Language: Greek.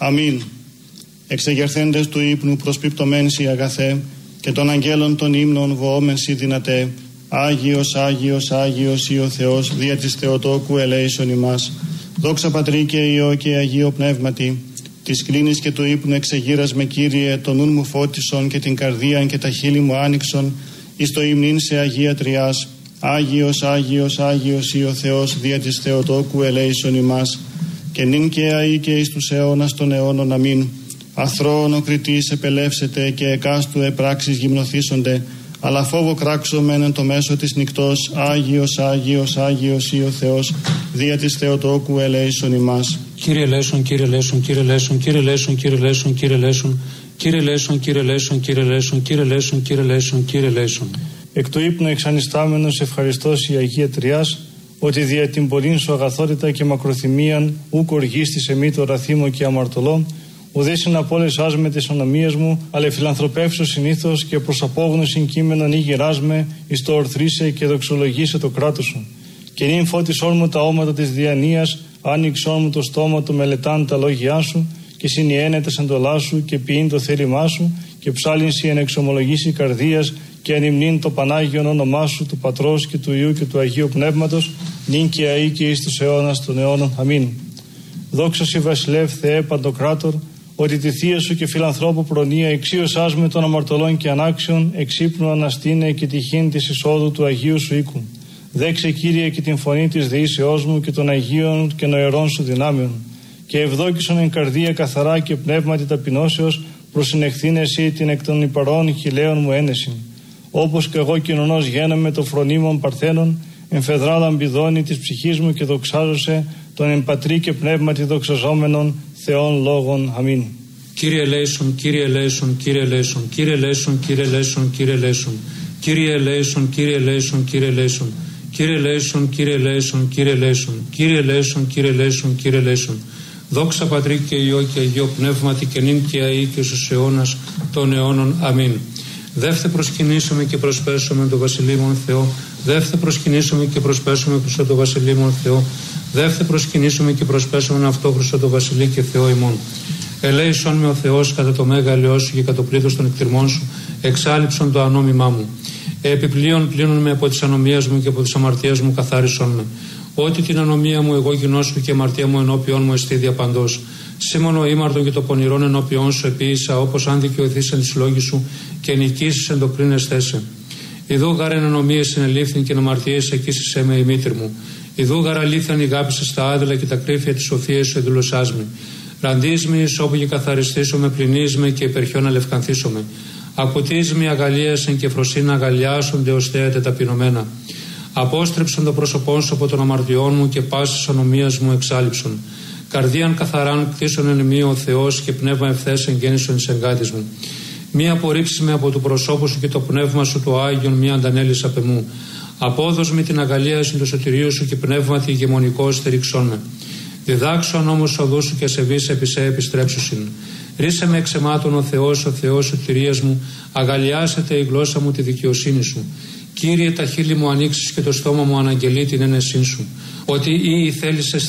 Αμήν. Εξεγερθέντες του ύπνου προσπιπτωμένσι αγαθέ και των αγγέλων των ύμνων βοόμενσι δυνατέ. Άγιος, Άγιος, Άγιος ή ο Θεός δια της Θεοτόκου ελέησον ημάς. Δόξα Πατρί και Υιό και Αγίο Πνεύματι. Της κλίνης και του ύπνου εξεγείρας με Κύριε, το νουν μου φώτισον και την καρδίαν και τα χείλη μου άνοιξον, εις το υμνήν σε Αγία Τριάς. Άγιος, Άγιος, Άγιος ή ο Θεός δια της Θεοτόκου ελέησον ημάς. Και νυν και αεί και εις τους αιώνας των αιώνων. Αμήν. Αθρώον ο κριτής επελεύσετε και εκάστου επράξεις γυμνοθήσονται, αλλά φόβο κράξομεν εν το μέσο της νυκτός. Άγιος, Άγιος, Άγιος ή ο Θεός δια της Θεοτόκου ελέησον ημάς. Κύριε ελέησον, Κύριε ελέησον, Κύριε ελέησον, Κύριε ελέησον, Κύριε ελέησον, Κύριε ελέησον, Κύριε ελέησον, Κύριε ελέησον, Κύριε ελέησον, Κύριε ελέησον, Κύριε ελέησον, Κύριε ελέησον. Εκ του ύπνου εξανιστάμενος ευχαριστός η Αγία Τριάς, ότι δια την πολλήν σου αγαθότητα και μακροθυμίαν ουκ οργίστης εμεί το ραθήμο και αμαρτωλό, ουδέσιν απόλεσάς με τις ονομίες μου, αλλά φιλανθρωπεύσω συνήθως και προς απόγνωσιν κείμενον ή γεράσμε, εις το ορθρίσε και δοξολογήσε το κράτος σου. Και νυν φώτισόν μου τα όματα της διανοίας, άνοιξόν μου το στόμα του μελετάν τα λόγια σου, και συνιένεται εντολά σου και ποιήν το θέλημά σου, και ψάλινσι εν εξομολογήσει καρδίας, και ανυμνήν το Πανάγιον όνομά σου, του Πατρός και του Υιού και του Αγίου Πνεύματος, νυν και αεί και εις τους αιώνας των αιώνων. Αμήν. Δόξα σοι Βασιλεύ Θεέ Παντοκράτορ, ότι τη θεία σου και φιλανθρώπου προνοία εξίωσάς με των αμαρτωλών και ανάξιων, εξύπνου αναστήνε και τυχήν της εισόδου του Αγίου σου οίκου. Δέξε Κύριε και την φωνή της δεήσεώς μου και των Αγίων και νοερών σου δυνάμεων. Και ευδόκησον εν καρδία καθαρά και πνεύματι ταπεινώσεως, προσυνεχθήν εσύ την εκ των υπαρών χιλέων μου ένεσιν. Όπως και εγώ κοινωνός γένομαι το φρονίμων παρθένων, εμφεδρά λαμπιδώνει της ψυχής μου και δοξάζωσε τον εν πατρί και πνεύματι δοξαζόμενων Θεών λόγων. Αμήν. Κύριε ελέησον, Κύριε ελέησον, Κύριε ελέησον, Κύριε ελέησον, Κύριε ελέησον, Κύριε ελέησον, Κύριε ελέησον, Κύριε ελέησον, Κύριε ελέησον, Κύριε ελέησον, Κύριε ελέησον, Κύριε ελέησον, Κύριε ελέησον, Κύριε ελέησον, Κύριε ελέησον. Δόξα Πατρί και Υιό και Αγίο Πνεύματι και νυν και αεί και στους αιώνας των αιώνων. Αμήν. Δεύθε προσκυνήσουμε και προσπέσουμε το Βασιλείμον Θεό. Δεύθε προσκυνήσουμε και προσπέσουμε προς το Βασιλείμον Θεό. Δεύθε προσκυνήσουμε και προσπέσουμε αυτό προς το Βασιλεί και Θεό ημών. Ελέησον με ο Θεός κατά το μέγαλειό σου και κατά το πλήθος των εκτιρμών σου, εξάλειψον το ανόμημά μου. Επιπλέον πλύνουν με από τις ανομίες μου και από τις αμαρτίες μου καθάρισον με. Ότι την ανομία μου εγώ γινώσκω και η αμαρτία μου ενώπιον μου εστί διαπαντός. Σήμωνο ήμαρτον και το πονηρόν ενώπιον σου επίησα, όπως αν δικαιωθείς εν της λόγης σου και νικήσεις εν το κρίνεσθέσαι. Ιδού γάρεν ανομίες συνελήφθην και αμαρτίες εκείσισέ με η μήτρη μου. Ιδού γαρ αλήθειαν ηγάπησες τα άδελα και τα κρύφια της σοφίας σου εδουλωσάς με. Ραντίσμη εις όπου και καθαριστήσομαι, πληνίσμε και υπερχιόν αλευκανθήσομαι. Ακουτίσμη αγαλίασεν και φροσίνα αγαλιάσονται ως θέατε ταπεινωμένα. Απόστρεψον το πρόσωπόν σου από των αμαρτιών μου και πάσης ανομίας μου εξάλειψον. Καρδίαν καθαράν κτίσον εν μη ο Θεός και πνεύμα ευθέσεν γέννησον εις εγκάτης μου. Μη απορρίψει με από του προσώπου σου και το πνεύμα σου το Άγιον, μη αντανέλεις απ' εμού. Απόδος με την αγαλίαση του σωτηρίου σου και πνεύματι ηγεμονικό στηρίξον με. Διδάξον όμως οδού σου και σεβείς επί σε επιστρέψουσιν. Ρίσε με εξαιμάτων ο Θεός σωτηρίας μου, αγαλιάσετε η γλώσσα μου τη δικαιοσύνη σου. Κύριε, τα χείλη μου ανοίξεις και το στόμα μου αναγγελεί την ένεσήν σου. Ότι ή θέλησες